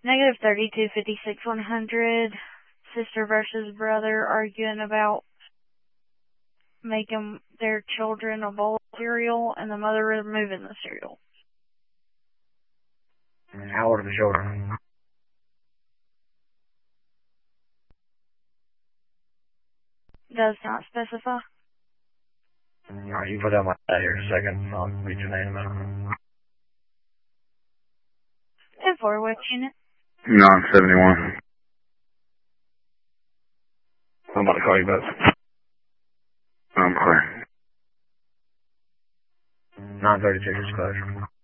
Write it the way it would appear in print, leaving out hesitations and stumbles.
Negative 32, 56, 100. Sister versus brother arguing about making their children a bowl of cereal and the mother removing the cereal. How old are the children? Does not specify. Alright, you put that my dad here in a second. I'll read your name out. 10-4, which unit? 971. I'm about to call you back. I'm clear. 932 disclosure.